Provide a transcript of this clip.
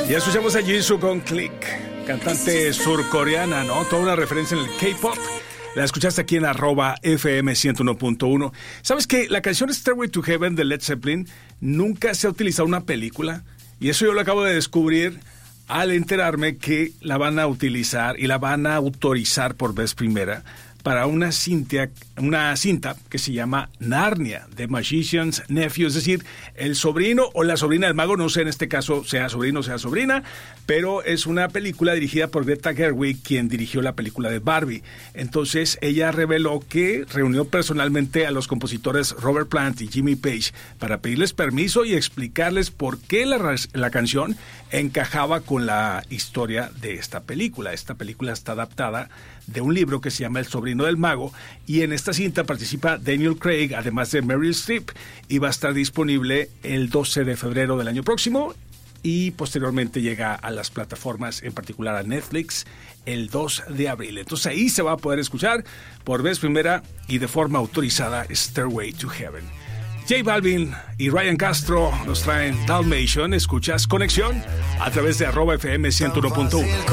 Ya escuchamos a Jisoo con Click, cantante surcoreana, ¿no? Toda una referencia en el K-pop. La escuchaste aquí en @FM 101.1. ¿Sabes qué? La canción Stairway to Heaven de Led Zeppelin nunca se ha utilizado en una película. Y eso yo lo acabo de descubrir al enterarme que la van a utilizar y la van a autorizar por vez primera para una cinta que se llama Narnia, The Magician's Nephew, es decir, el sobrino o la sobrina del mago, no sé en este caso sea sobrino o sea sobrina, pero es una película dirigida por Greta Gerwig, quien dirigió la película de Barbie. Entonces ella reveló que reunió personalmente a los compositores Robert Plant y Jimmy Page para pedirles permiso y explicarles por qué la canción encajaba con la historia de esta película. Esta película está adaptada de un libro que se llama El sobrino del mago, y en esta cinta participa Daniel Craig, además de Meryl Streep, y va a estar disponible el 12 de febrero del año próximo, y posteriormente llega a las plataformas, en particular a Netflix, el 2 de abril. Entonces ahí se va a poder escuchar por vez primera y de forma autorizada Stairway to Heaven. J Balvin y Ryan Castro nos traen Dalmatian. Escuchas Conexión a través de @FM 101.1.